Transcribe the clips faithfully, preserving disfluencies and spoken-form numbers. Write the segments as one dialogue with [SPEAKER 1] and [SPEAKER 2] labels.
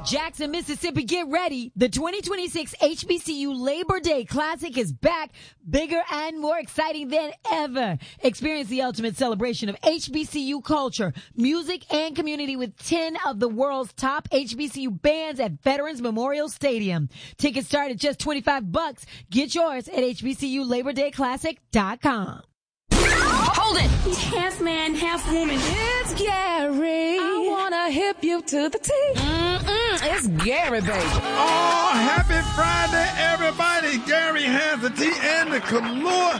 [SPEAKER 1] Jackson, Mississippi, get ready. The twenty twenty-six H B C U Labor Day Classic is back, bigger and more exciting than ever. Experience the ultimate celebration of H B C U culture, music, and community with ten of the world's top H B C U bands at Veterans Memorial Stadium. Tickets start at just twenty-five bucks. Get yours at H B C U Labor Day Classic dot com.
[SPEAKER 2] Hold it!
[SPEAKER 3] He's half man, half woman.
[SPEAKER 2] It's Gary.
[SPEAKER 3] I wanna hip you to the T.
[SPEAKER 2] Mm-mm, it's Gary, baby.
[SPEAKER 4] Oh, happy Friday, everybody. Gary has the tea and the Kalua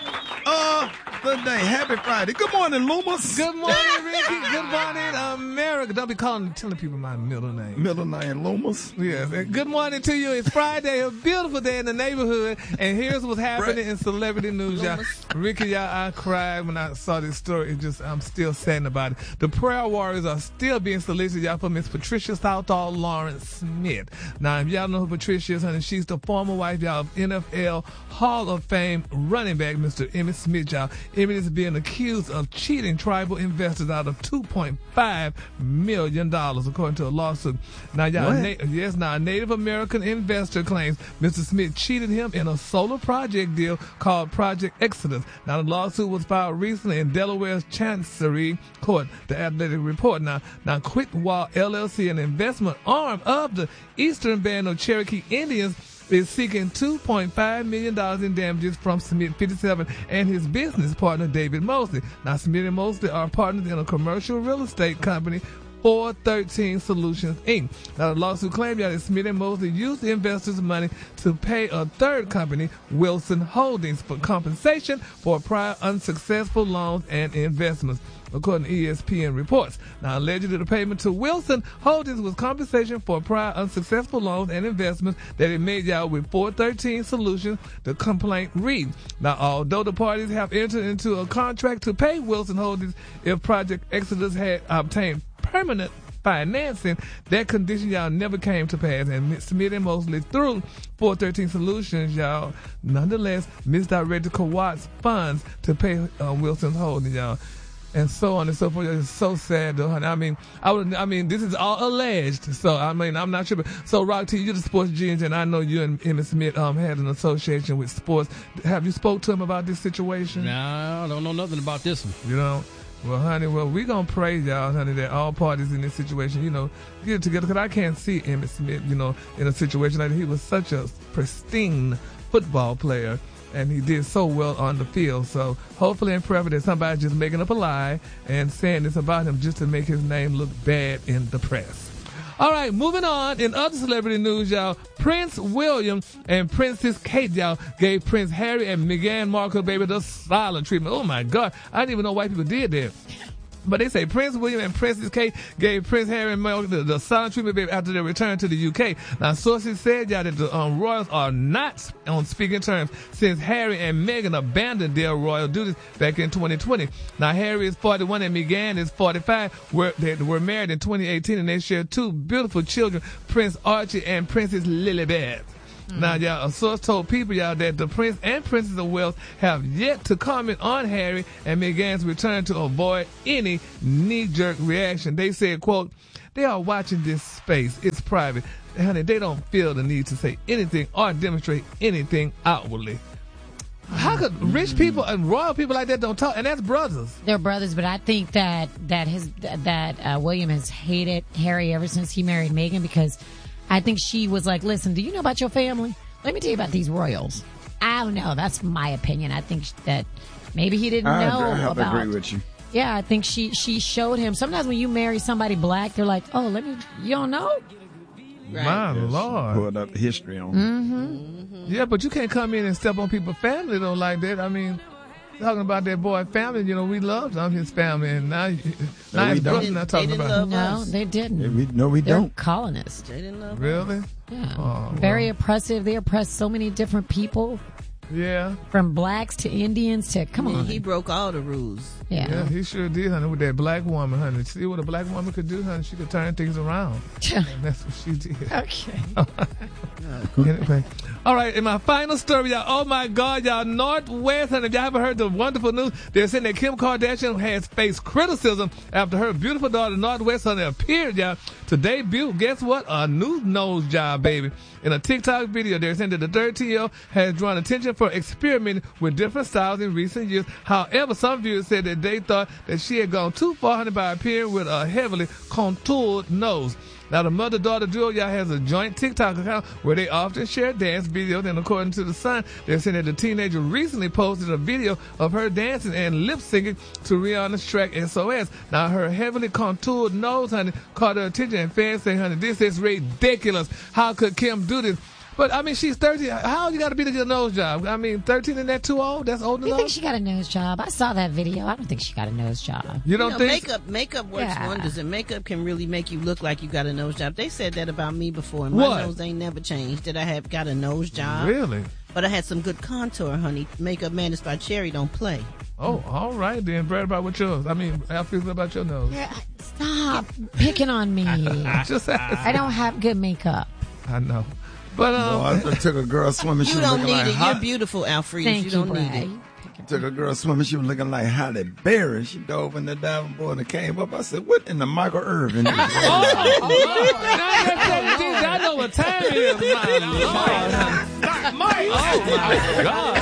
[SPEAKER 4] of the day. Happy Friday. Good morning, Loomis.
[SPEAKER 5] Good morning, Ricky. Good morning, America. Don't be calling, telling people my middle name.
[SPEAKER 4] Middle name, Loomis.
[SPEAKER 5] Yes. And good morning to you. It's Friday, a beautiful day in the neighborhood. And here's what's happening
[SPEAKER 4] Right.
[SPEAKER 5] in celebrity news, y'all. Ricky, y'all, I cried when I saw this story. It just, I'm still sad about it. The prayer warriors are still being solicited, y'all, for Miss Patricia Southall Lawrence Smith. Now, if y'all know who Patricia is, honey, she's the former wife, y'all, of N F L Hall of Fame running back, Mister Emmitt Smith, y'all. Emmitt is being accused of cheating tribal investors out of two point five million dollars, according to a lawsuit. Now, y'all, na- yes, now, a Native American investor claims Mister Smith cheated him in a solar project deal called Project Exodus. Now, the lawsuit was filed recently in Delaware's Chancery Court, the Athletic Report. Now, now Quickwall L L C, an investment arm of the Eastern Band of Cherokee Indians, is seeking two point five million dollars in damages from Smith, fifty-seven, and his business partner, David Mosley. Now, Smith and Mosley are partners in a commercial real estate company, four thirteen Solutions, Incorporated. Now, the lawsuit claimed that Smith and Mosley used the investors' money to pay a third company, Wilson Holdings, for compensation for prior unsuccessful loans and investments, according to E S P N reports. Now, allegedly, the payment to Wilson Holdings was compensation for prior unsuccessful loans and investments that it made y'all with four thirteen Solutions, the complaint reads. Now, although the parties have entered into a contract to pay Wilson Holdings if Project Exodus had obtained permanent financing, that condition, y'all, never came to pass. And Smith and Mosley, through four thirteen Solutions, y'all, nonetheless misdirected Kawat's funds to pay uh, Wilson's Holdings, y'all. And so on and so forth. It's so sad, though, honey. I mean, I would. I mean, this is all alleged. So I mean, I'm not sure. But, so, Rock T, you're the sports genius, and I know you and Emmitt Smith um had an association with sports. Have you spoke to him about this situation?
[SPEAKER 6] No, I don't know nothing about this one.
[SPEAKER 5] You know. Well, honey, well, we gonna pray, y'all, honey, that all parties in this situation, you know, get it together. Because I can't see Emmitt Smith, you know, in a situation like that. He was such a pristine football player, and he did so well on the field. So hopefully and prayerfully that somebody's just making up a lie and saying this about him just to make his name look bad in the press. All right, moving on. In other celebrity news, y'all, Prince William and Princess Kate, y'all, gave Prince Harry and Meghan Markle, baby, the silent treatment. Oh, my God. I didn't even know white people did that. But they say Prince William and Princess Kate gave Prince Harry and Meghan the, the silent treatment, baby, after their return to the U K. Now, sources said, y'all, that the um, royals are not on speaking terms since Harry and Meghan abandoned their royal duties back in twenty twenty. Now, Harry is forty-one and Meghan is forty-five. We're, they were married in twenty eighteen, and they share two beautiful children, Prince Archie and Princess Lilibet. Now, y'all, a source told people, y'all, that the Prince and Princess of Wales have yet to comment on Harry and Meghan's return to avoid any knee-jerk reaction. They said, quote, they are watching this space. It's private. Honey, they don't feel the need to say anything or demonstrate anything outwardly. How could rich people and royal people like that don't talk? And that's brothers.
[SPEAKER 1] They're brothers, but I think that that his that uh, William has hated Harry ever since he married Meghan, because I think she was like, listen, do you know about your family? Let me tell you about these royals. I don't know. That's my opinion. I think that maybe he didn't
[SPEAKER 4] I,
[SPEAKER 1] know
[SPEAKER 4] I have
[SPEAKER 1] about.
[SPEAKER 4] to agree with you.
[SPEAKER 1] Yeah, I think she she showed him. Sometimes when you marry somebody black, they're like, oh, let me, you don't know?
[SPEAKER 5] Right. My yes, Lord.
[SPEAKER 4] Pulled up the history on
[SPEAKER 1] mm-hmm. mm-hmm.
[SPEAKER 5] Yeah, but you can't come in and step on people's family, though, like that. I mean, talking about that boy family, you know, we loved um, his family, and now, now
[SPEAKER 4] no,
[SPEAKER 5] his
[SPEAKER 4] brother's
[SPEAKER 5] not talking about
[SPEAKER 1] No, us. They didn't.
[SPEAKER 4] Yeah, we, no, we
[SPEAKER 1] They're
[SPEAKER 4] don't.
[SPEAKER 1] colonists.
[SPEAKER 6] They didn't love
[SPEAKER 5] Really?
[SPEAKER 6] us.
[SPEAKER 1] Yeah.
[SPEAKER 5] Oh,
[SPEAKER 1] Very
[SPEAKER 5] well.
[SPEAKER 1] oppressive. They oppress so many different people.
[SPEAKER 5] Yeah.
[SPEAKER 1] From blacks to Indians to, come
[SPEAKER 7] Yeah,
[SPEAKER 1] on.
[SPEAKER 7] he broke all the rules.
[SPEAKER 1] Yeah.
[SPEAKER 5] Yeah, he sure did, honey, with that black woman, honey. See what a black woman could do, honey? She could turn things around. And that's what she did.
[SPEAKER 1] Okay.
[SPEAKER 5] Anyway. All right, in my final story, y'all, oh my God, y'all, Northwest, honey, if y'all haven't heard the wonderful news, they're saying that Kim Kardashian has faced criticism after her beautiful daughter, Northwest, honey, appeared, y'all, to debut, guess what? A new nose job, baby. In a TikTok video, they're saying that the thirteen-year-old has drawn attention for experimenting with different styles in recent years. However, some viewers said that they thought that she had gone too far, honey, by appearing with a heavily contoured nose. Now, the mother-daughter duo, y'all, has a joint TikTok account where they often share dance videos, and according to The Sun, they're saying that the teenager recently posted a video of her dancing and lip-syncing to Rihanna's track S O S. Now, her heavily contoured nose, honey, caught her attention, and fans say, honey, this is ridiculous. How could Kim do this? But, I mean, she's thirteen. How old you got to be to get a nose job? I mean, thirteen, isn't that too old? That's old
[SPEAKER 1] You
[SPEAKER 5] enough?
[SPEAKER 1] think she got a nose job? I saw that video. I don't think she got a nose job.
[SPEAKER 5] You don't
[SPEAKER 7] You know,
[SPEAKER 5] think?
[SPEAKER 7] makeup makeup works
[SPEAKER 1] Yeah.
[SPEAKER 7] wonders, and makeup can really make you look like you got a nose job. They said that about me before, and my
[SPEAKER 5] What?
[SPEAKER 7] nose ain't never changed. That I have got a nose job,
[SPEAKER 5] Really?
[SPEAKER 7] but I had some good contour, honey. Makeup Madness by Cherry don't play.
[SPEAKER 5] Oh, all right then. Brad, about what yours? I mean, how feels about your nose?
[SPEAKER 1] Yeah, stop picking on me.
[SPEAKER 5] Just ask.
[SPEAKER 1] I don't have good makeup.
[SPEAKER 5] I know. But, um,
[SPEAKER 8] Oh, I, I took a girl swimming. She
[SPEAKER 7] You
[SPEAKER 8] was
[SPEAKER 7] don't
[SPEAKER 8] looking
[SPEAKER 7] need
[SPEAKER 8] like
[SPEAKER 7] it.
[SPEAKER 8] hot.
[SPEAKER 7] You're beautiful, Alfred.
[SPEAKER 1] Thank
[SPEAKER 7] you
[SPEAKER 1] you,
[SPEAKER 7] don't need
[SPEAKER 1] Brad.
[SPEAKER 7] it.
[SPEAKER 8] Took a girl swimming. She was looking like Halle Berry. She dove in the diving board and came up. I said, "What in the Michael Irvin?"
[SPEAKER 5] oh, oh, now you're seventeen. I know what time it is, my Lord, honey.
[SPEAKER 4] Not Mike.
[SPEAKER 5] Oh, my God,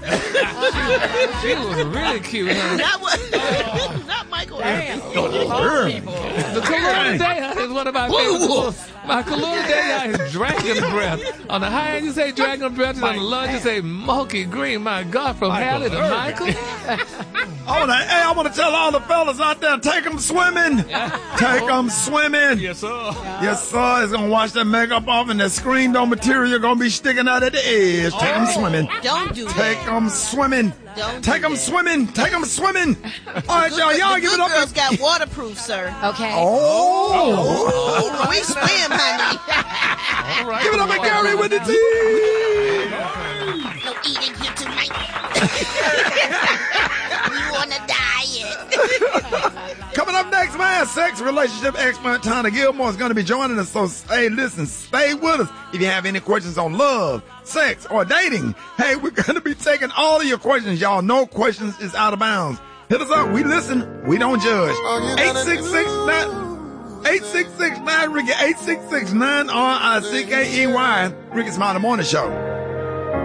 [SPEAKER 5] honey. She, she was really cute, honey.
[SPEAKER 7] Not what? Not Michael. Irvin.
[SPEAKER 5] The Kalua today, honey, is one of my favorites. My Kalua today is dragon breath. On the high end, you say dragon breath, and on the low, you say Moki Green. My God, from Halle to Michael.
[SPEAKER 8] I want to, hey, I want to tell all the fellas out there, take them swimming. Take them swimming.
[SPEAKER 6] Yes, sir.
[SPEAKER 8] Yes, sir. It's going to wash that makeup off and that screen door material going to be sticking out at the edge. Take them swimming.
[SPEAKER 7] Don't do
[SPEAKER 8] Take
[SPEAKER 7] that.
[SPEAKER 8] them swimming.
[SPEAKER 7] Don't
[SPEAKER 8] Take
[SPEAKER 7] do
[SPEAKER 8] them
[SPEAKER 7] that.
[SPEAKER 8] swimming. Take them swimming. All right, y'all. Y'all
[SPEAKER 7] The
[SPEAKER 8] give it
[SPEAKER 7] good
[SPEAKER 8] up.
[SPEAKER 7] girls got waterproof, sir.
[SPEAKER 1] Okay.
[SPEAKER 8] Oh.
[SPEAKER 7] We swim, honey.
[SPEAKER 5] All right.
[SPEAKER 8] Give it up at Gary with the tea.
[SPEAKER 7] No eating here tonight. You on a diet.
[SPEAKER 8] Coming up next, man, sex relationship expert Tana Gilmore is going to be joining us. So, hey, listen, stay with us. If you have any questions on love, sex, or dating, hey, we're going to be taking all of your questions. Y'all, no questions is out of bounds. Hit us up. We listen. We don't judge. eight six six nine eight six six nine Ricky eight six six nine R I C K E Y Ricky Smiley Morning Show.